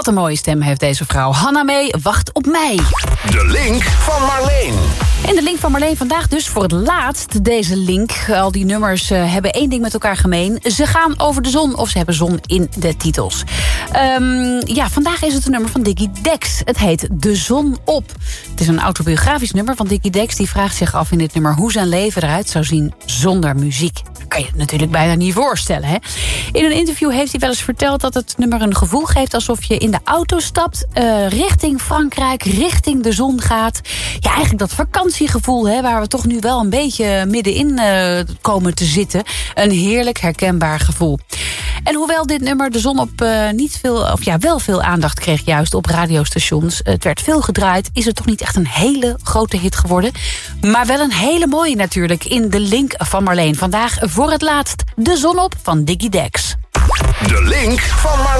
Wat een mooie stem heeft deze vrouw. Hanna May, wacht op mij. De link van Marleen. En de link van Marleen vandaag dus voor het laatst. Deze link, al die nummers hebben één ding met elkaar gemeen. Ze gaan over de zon, of ze hebben zon in de titels. Vandaag is het een nummer van Dickie Dex. Het heet De Zon Op. Het is een autobiografisch nummer van Dickie Dex. Die vraagt zich af in dit nummer hoe zijn leven eruit zou zien zonder muziek. Dat kan je het natuurlijk bijna niet voorstellen, hè? In een interview heeft hij wel eens verteld dat het nummer een gevoel geeft alsof je in de auto stapt, richting Frankrijk, richting de zon gaat. Ja, eigenlijk dat vakantiegevoel, hè, waar we toch nu wel een beetje middenin komen te zitten. Een heerlijk herkenbaar gevoel. En hoewel dit nummer De Zon Op wel veel aandacht kreeg juist op radiostations, het werd veel gedraaid, is het toch niet echt een hele grote hit geworden. Maar wel een hele mooie natuurlijk in de link van Marleen. Vandaag voor het laatst De Zon Op van Dickie Dex. De link van Marleen.